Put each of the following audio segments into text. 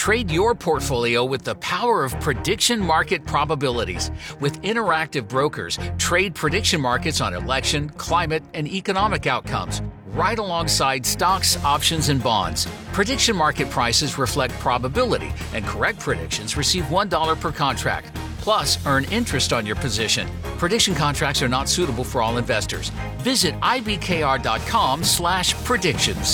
Trade your portfolio with the power of prediction market probabilities. With interactive brokers, trade prediction markets on election, climate, and economic outcomes, right alongside stocks, options, and bonds. Prediction market prices reflect probability, and correct predictions receive $1 per contract. Plus, earn interest on your position. Prediction contracts are not suitable for all investors. Visit ibkr.com/predictions.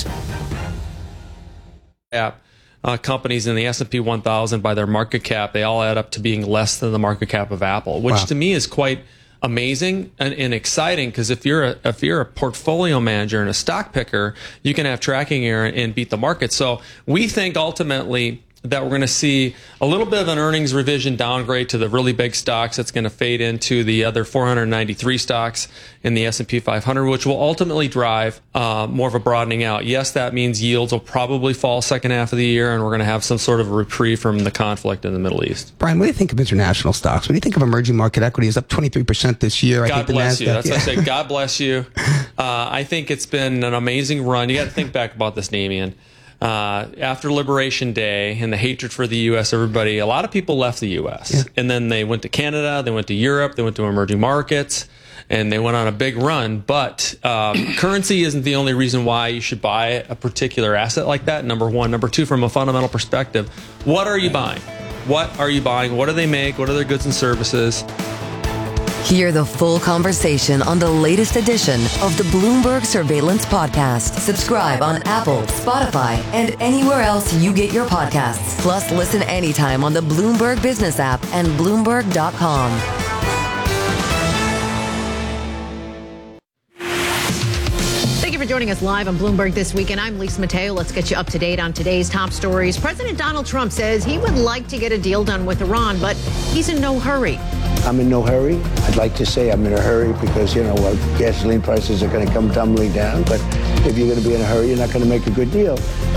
Companies in the S&P 1000 by their market cap, they all add up to being less than the market cap of Apple, which to me is quite amazing and exciting, because if you're a portfolio manager and a stock picker, you can have tracking error and beat the market. So we think ultimately that we're going to see a little bit of an earnings revision downgrade to the really big stocks. That's going to fade into the other 493 stocks in the S&P 500, which will ultimately drive more of a broadening out. Yes, that means yields will probably fall second half of the year, and we're going to have some sort of a reprieve from the conflict in the Middle East. Brian, what do you think of international stocks? What do you think of emerging market equities? Up 23% this year. God bless you. That's what I say. God bless you. I think it's been an amazing run. You got to think back about this, Damian. After Liberation Day and the hatred for the U.S., a lot of people left the U.S. And then they went to Canada, they went to Europe, they went to emerging markets, and they went on a big run. But currency isn't the only reason why you should buy a particular asset like that, number one. Number two, from a fundamental perspective, what are you buying? What are you buying? What do they make? What are their goods and services? Hear the full conversation on the latest edition of the Bloomberg Surveillance Podcast. Subscribe on Apple, Spotify, and anywhere else you get your podcasts. Plus, listen anytime on the Bloomberg Business app and Bloomberg.com. For joining us live on Bloomberg This Weekend. I'm Lisa Mateo. Let's get you up to date on today's top stories. President Donald Trump says he would like to get a deal done with Iran, but he's in no hurry. I'm in no hurry. I'd like to say I'm in a hurry because, gasoline prices are going to come tumbling down. But if you're going to be in a hurry, you're not going to make a good deal.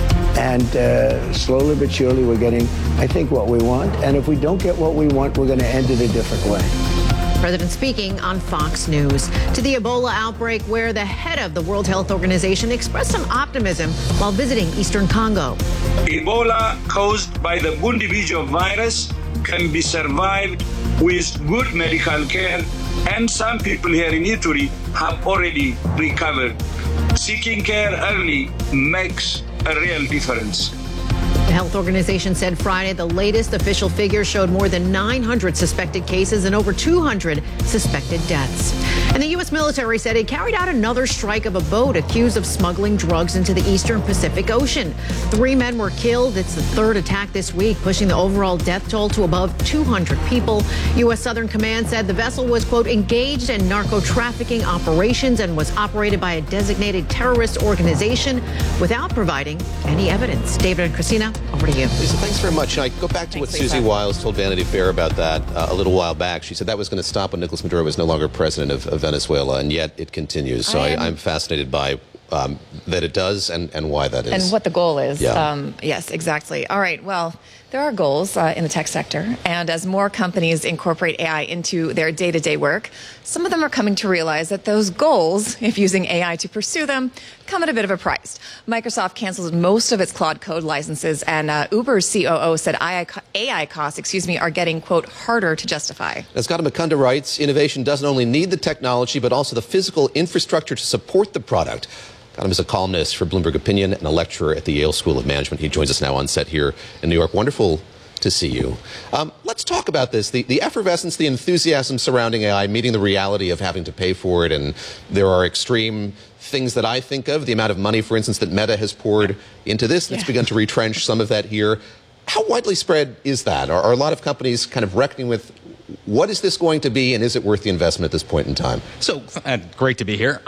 And slowly but surely, we're getting, I think, what we want. And if we don't get what we want, we're going to end it a different way. President speaking on Fox News. To the Ebola outbreak, where the head of the World Health Organization expressed some optimism while visiting Eastern Congo. Ebola, caused by the Bundibugyo virus, can be survived with good medical care, and some people here in Ituri have already recovered. Seeking care early makes a real difference. The health organization said Friday the latest official figures showed more than 900 suspected cases and over 200 suspected deaths. And the U.S. military said it carried out another strike of a boat accused of smuggling drugs into the eastern Pacific Ocean. 3 men were killed. It's the third attack this week, pushing the overall death toll to above 200 people. U.S. Southern Command said the vessel was, quote, engaged in narco-trafficking operations and was operated by a designated terrorist organization without providing any evidence. David and Christina, over to you. Lisa, thanks very much. I go back to what Susie Wiles told Vanity Fair about that a little while back. She said that was going to stop when Nicolas Maduro was no longer president of Venezuela, and yet it continues. So I'm fascinated by that it does and why that is. And what the goal is. Yeah. Yes, exactly. All right. Well, there are goals in the tech sector. And as more companies incorporate AI into their day-to-day work, some of them are coming to realize that those goals, if using AI to pursue them, come at a bit of a price. Microsoft canceled most of its Claude Code licenses, and Uber's COO said AI costs, are getting, quote, harder to justify. As Gautam Mukunda writes, innovation doesn't only need the technology, but also the physical infrastructure to support the product. Gautam is a columnist for Bloomberg Opinion and a lecturer at the Yale School of Management. He joins us now on set here in New York. Wonderful to see you. Let's talk about this, the effervescence, the enthusiasm surrounding AI, meeting the reality of having to pay for it. And there are extreme things that I think of, the amount of money, for instance, that Meta has poured into this. That's begun to retrench some of that here. How widely spread is that? Are a lot of companies kind of reckoning with what is this going to be, and is it worth the investment at this point in time? So, great to be here.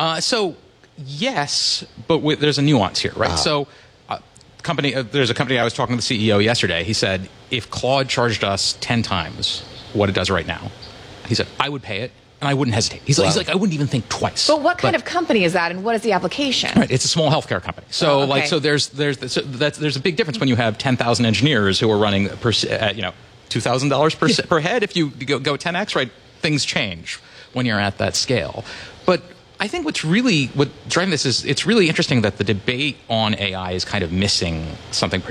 Yes, but there's a nuance here, right? So there's a company I was talking to the CEO yesterday. He said, if Claude charged us 10 times what it does right now, he said, I would pay it, and I wouldn't hesitate. He's like, I wouldn't even think twice. But what kind of company is that, and what is the application? Right, it's a small healthcare company. So, there's a big difference when you have 10,000 engineers who are running $2,000 per head. If you go 10x, right, things change when you're at that scale. But I think what's driving this is it's really interesting that the debate on AI is kind of missing something